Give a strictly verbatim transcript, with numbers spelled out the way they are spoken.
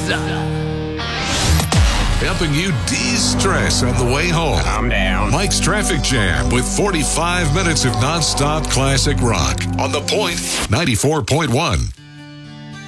Helping you de-stress on the way home. Calm down. Mike's Traffic Jam with forty-five minutes of nonstop classic rock on The Point ninety-four point one.